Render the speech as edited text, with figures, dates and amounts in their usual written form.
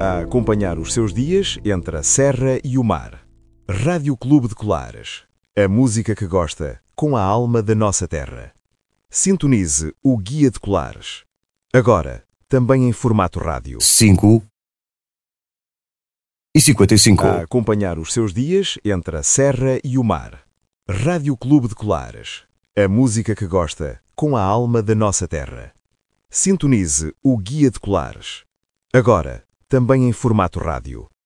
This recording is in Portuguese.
a acompanhar os seus dias entre a serra e o mar. Rádio Clube de Colares. A música que gosta, com a alma da nossa terra. Sintonize o Guia de Colares. Agora, também em formato rádio. 5:55. A acompanhar os seus dias entre a serra e o mar. Rádio Clube de Colares. A música que gosta, com a alma da nossa terra. Sintonize o Guia de Colares. Agora, também em formato rádio.